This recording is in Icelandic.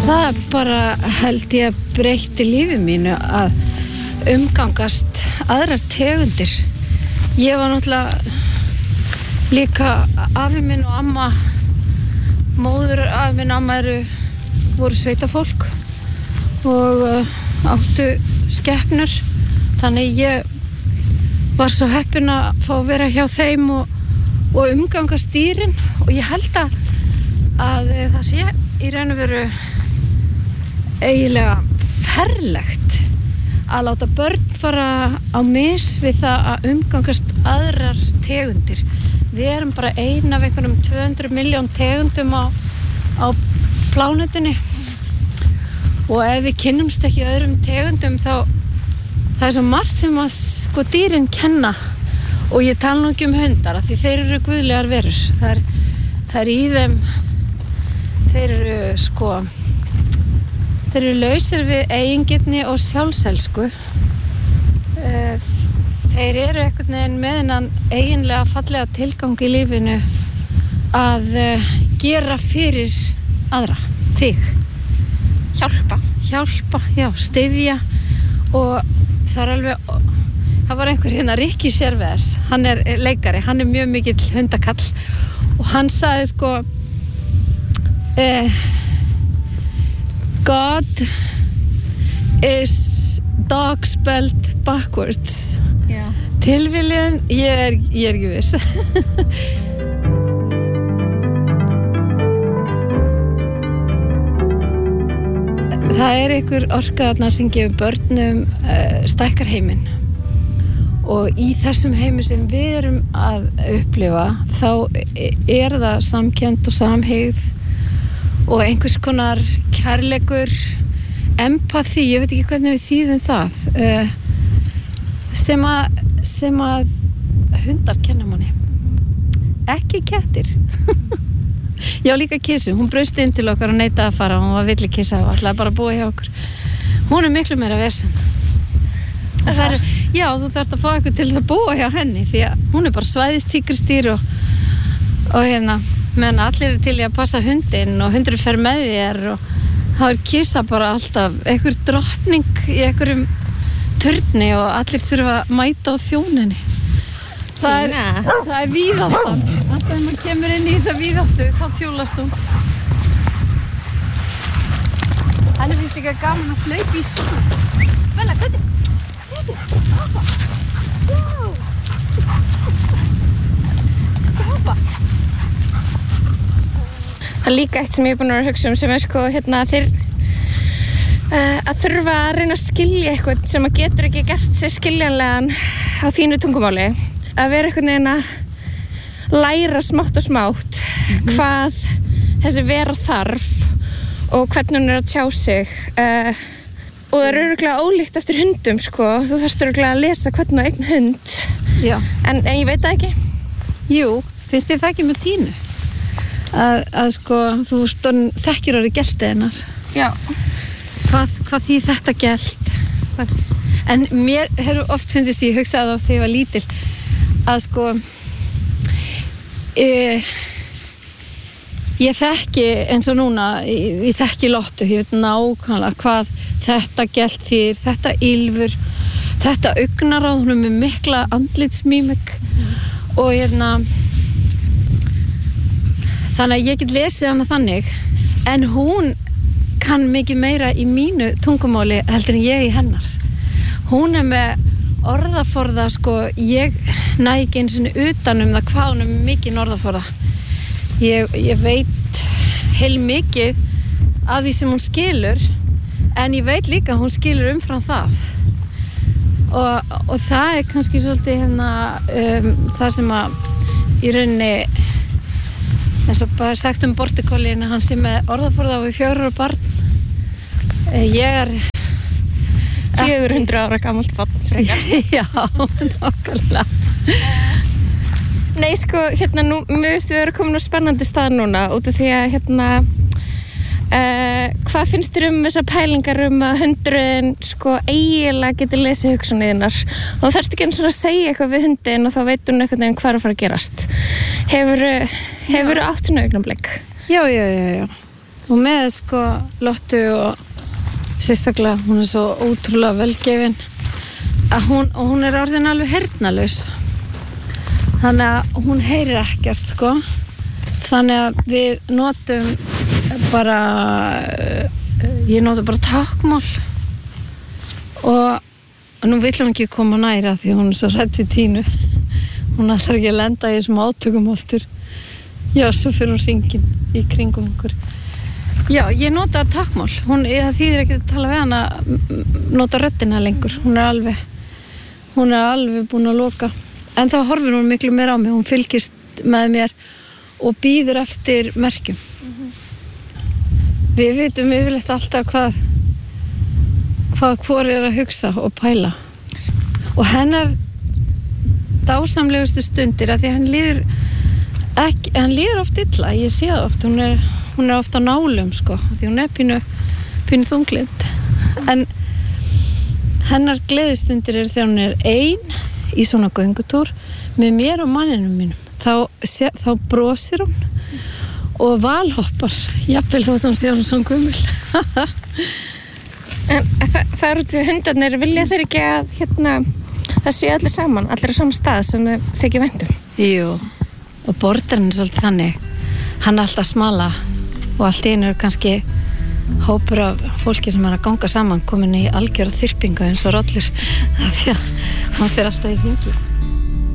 Það bara held ég að breytti lífi mínu að umgangast aðrar tegundir. Ég var náttúrulega líka afi minn og amma, móður afi minn og amma voru sveitafólk og áttu skepnur. Þannig ég var svo heppin að fá að vera hjá þeim og umgangast dýrin og ég held að það sé í raun og veru eiginlega ferlegt að láta börn fara á mis við það að umgangast aðrar tegundir. Við erum bara ein af einhverjum 200 miljón tegundum á plánetunni og ef við kynnumst ekki öðrum tegundum þá það er svo margt sem að sko dýrin kenna og ég tala nú ekki hundar af því þeir eru guðlegar verur. Það er í þeim, þeir eru lausir við eigingirni og sjálfselsku. Þeir eru einhvern veginn með þennan eiginlega fallega tilgang í lífinu að gera fyrir aðra, þig. Hjálpa, já, styðja og það var einhver hérna Rikki Serves, hann er leikari, hann er mjög mikill hundakall og hann sagði sko God is dog spelled backwards. Já. Tilviljun, ég er ekki viss. Það er einhver orka þarna sem gefur börnum stækkar heiminn og í þessum heimi sem við erum að upplifa þá er það samkennd og samhygð og einhvers konar kærleikur, empati, ég veit ekki hvernig við þýðum það, sem að hundar kenna manni, ekki kettir. Já, líka kissu, hún braust inn til okkar og neitaði að fara, hún var villikissa og ætlaði bara að búa hjá okkur. Hún er miklu meira vesen. Já, þú þarft að fá eitthvað til þess að búa hjá henni því að hún er bara svæðistígristýr og hérna, meðan allir eru til í að passa hundinn og hundurinn fer með þér og þá er kissa bara alltaf einhver drottning í einhverjum turni og allir þurfa að mæta á þjóninni. Það er víðáttan. Alltaf þegar maður kemur inn í þessa víðáttu, þá tjúlast hún. Henni finnst líka gaman að hlaupa í skú. Bella, gæti! Hoppa! Já! Hoppa! Það er líka eitt sem ég er búin að hugsa sem er sko, hérna, að þurfa að reyna að skilja eitthvað sem að getur ekki gert sér skiljanlegan á þínu tungumáli. Að vera einhvern veginn að læra smátt og smátt hvað þessi vera þarf og hvernig hún er að tjá sig og það er örugglega ólíkt eftir hundum sko, þú þarfst örugglega að lesa hvernig á einn hund. Já. En ég veit það ekki. Jú, finnst þið það ekki með Tínu? Að sko, þú þekkir orðið geltið hennar. Já. Hvað því þetta gelt? En mér hefur oft fundist ég hugsaði oft þegar ég var lítil að sko ég þekki eins og núna ég þekki Lottu, ég veit nákvæmlega hvað þetta gelt þýr, þetta ýlfur, þetta augnaráð, hún er með mikla andlitsmímik og hérna þannig að ég get lesið hana þannig en hún kann mikið meira í mínu tungumáli heldur en ég í hennar. Hún er með orðaforða sko, ég næ ekki einu sinni utan það hvað hún er mikið orðaforða. Ég veit heilmikið af því sem hún skilur en ég veit líka að hún skilur umfram það og það er kannski svolítið hérna það sem að í rauninni eins og bara sagt Border Collie hann sem er orðaforða og 4 ára barn ég er 400 ára gamalt barn Já, nákvæmlega Nei, sko, hérna nú mér finnst við vera komin á spennandi stað núna út af því að hérna hvað finnst þér þessar pælingar að hundurinn sko eiginlega getur lesið hugsanir þínar og þarfst ekki eins og að segja eitthvað við hundinn og þá veit hún einhvern veginn hvað er að fara að gerast Hefurðu átt svona augnablik? Já og með sko Lottu og sérstaklega hún svo ótrúlega velgefin að hún orðin alveg heyrnarlaus þannig að hún heyrir ekkert sko þannig að við notum bara ég nota bara tákmál og nú vill hún ekki koma næra því hún svo hrædd við Tínu hún ætlar ekki að lenda í þessum átökum aftur já, svo fyrir hún hringinn í kringum okkur já, ég nota tákmál það þýðir ekki að tala við hana nota röddina lengur hún er alveg búin að loka en þá horfir hún miklu meira á mig hún fylgist með mér og býður eftir merkjum við vitum yfirleitt alltaf hvað hvor að hugsa og pæla og hennar dásamlegustu stundir að því hann líður oft illa ég sé það oft, hún er oft á nálum sko, því hún er pínu þunglind en hennar gleðistundir þegar hún er ein í svona göngutúr með mér og manninum mínum þá brosir hún og valhoppar jafnvel þótt hún sé hún svona gömul En það eru til hundarnir vilja þeir ekki að það sé allir saman, allir á sama stað sem þau þykir vænt Jú, og borderinn svolítið þannig hann alltaf smala og allt í einu kannski hópur af fólki sem að ganga saman komin í algjöra þyrpingu eins og rollur því að hann fer alltaf í hringi